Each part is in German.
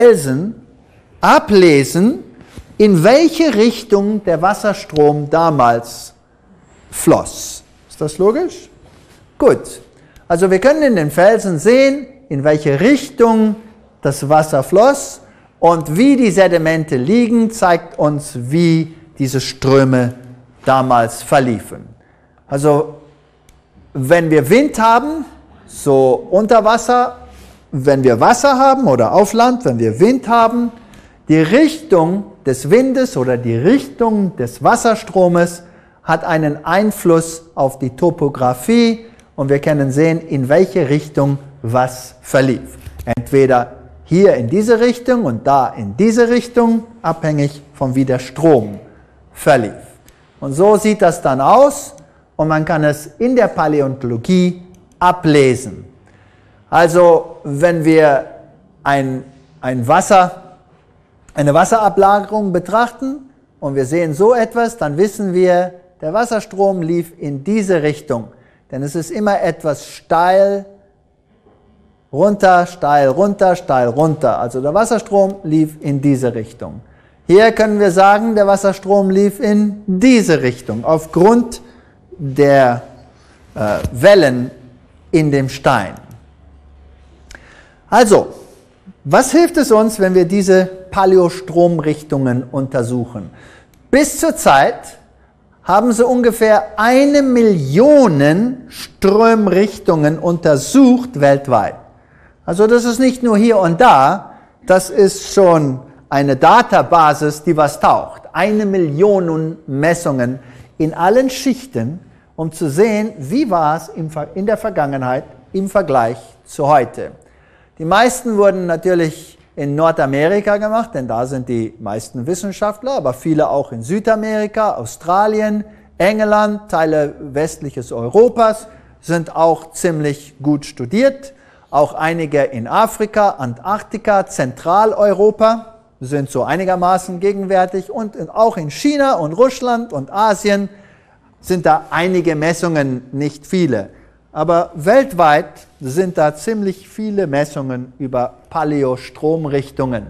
Felsen ablesen, in welche Richtung der Wasserstrom damals floss. Ist das logisch? Gut. Also wir können in den Felsen sehen, in welche Richtung das Wasser floss, und wie die Sedimente liegen, zeigt uns, wie diese Ströme damals verliefen. Also wenn wir Wind haben, so unter Wasser, wenn wir Wasser haben oder auf Land, wenn wir Wind haben, die Richtung des Windes oder die Richtung des Wasserstromes hat einen Einfluss auf die Topographie, und wir können sehen, in welche Richtung was verlief. Entweder hier in diese Richtung und da in diese Richtung, abhängig von wie der Strom verlief. Und so sieht das dann aus, und man kann es in der Paläontologie ablesen. Also wenn wir eine Wasserablagerung betrachten und wir sehen so etwas, dann wissen wir, der Wasserstrom lief in diese Richtung. Denn es ist immer etwas steil runter, steil runter, steil runter. Also der Wasserstrom lief in diese Richtung. Hier können wir sagen, der Wasserstrom lief in diese Richtung, aufgrund der Wellen in dem Stein. Also, was hilft es uns, wenn wir diese Paläostromrichtungen untersuchen? Bis zur Zeit haben sie ungefähr 1 Million Strömrichtungen untersucht weltweit. Also das ist nicht nur hier und da, das ist schon eine Databasis, die was taugt. 1 Million Messungen in allen Schichten, um zu sehen, wie war es in der Vergangenheit im Vergleich zu heute. Die meisten wurden natürlich in Nordamerika gemacht, denn da sind die meisten Wissenschaftler, aber viele auch in Südamerika, Australien, England, Teile westliches Europas sind auch ziemlich gut studiert. Auch einige in Afrika, Antarktika, Zentraleuropa sind so einigermaßen gegenwärtig, und auch in China und Russland und Asien sind da einige Messungen, nicht viele. Aber weltweit sind da ziemlich viele Messungen über Paläostromrichtungen.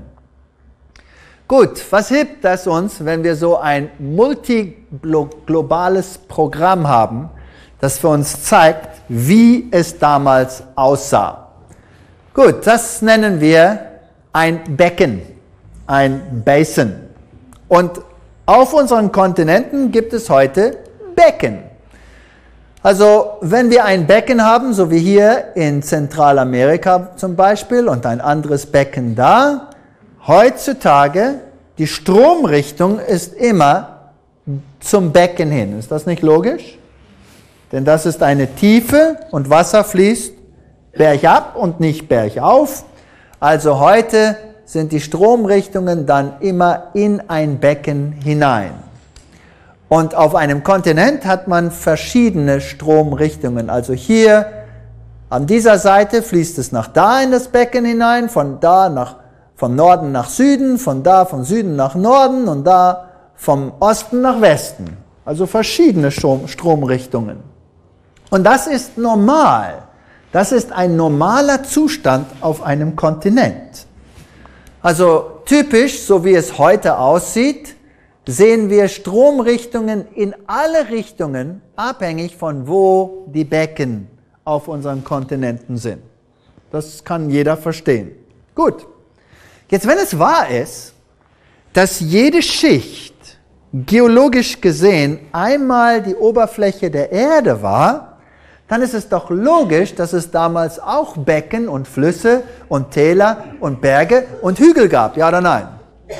Gut, was hilft das uns, wenn wir so ein multiglobales Programm haben, das für uns zeigt, wie es damals aussah? Gut, das nennen wir ein Becken, ein Basin. Und auf unseren Kontinenten gibt es heute Becken. Also wenn wir ein Becken haben, so wie hier in Zentralamerika zum Beispiel, und ein anderes Becken da, heutzutage, die Stromrichtung ist immer zum Becken hin. Ist das nicht logisch? Denn das ist eine Tiefe und Wasser fließt bergab und nicht bergauf. Also heute sind die Stromrichtungen dann immer in ein Becken hinein. Und auf einem Kontinent hat man verschiedene Stromrichtungen. Also hier an dieser Seite fließt es nach da in das Becken hinein, von Norden nach Süden, von Süden nach Norden und da vom Osten nach Westen. Also verschiedene Stromrichtungen. Und das ist normal. Das ist ein normaler Zustand auf einem Kontinent. Also typisch, so wie es heute aussieht, sehen wir Stromrichtungen in alle Richtungen, abhängig von wo die Becken auf unseren Kontinenten sind. Das kann jeder verstehen. Gut, jetzt wenn es wahr ist, dass jede Schicht geologisch gesehen einmal die Oberfläche der Erde war, dann ist es doch logisch, dass es damals auch Becken und Flüsse und Täler und Berge und Hügel gab, ja oder nein?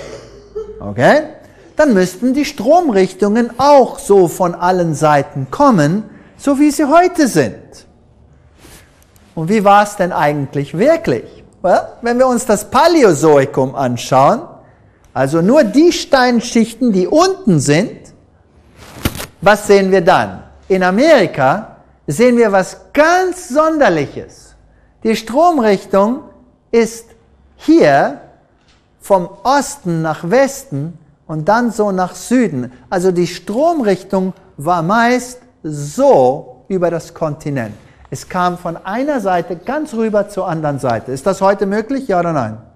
Okay? Dann müssten die Stromrichtungen auch so von allen Seiten kommen, so wie sie heute sind. Und wie war es denn eigentlich wirklich? Well, wenn wir uns das Paläozoikum anschauen, also nur die Steinschichten, die unten sind, was sehen wir dann? In Amerika sehen wir was ganz Sonderliches. Die Stromrichtung ist hier vom Osten nach Westen und dann so nach Süden. Also die Stromrichtung war meist so über das Kontinent. Es kam von einer Seite ganz rüber zur anderen Seite. Ist das heute möglich, ja oder nein?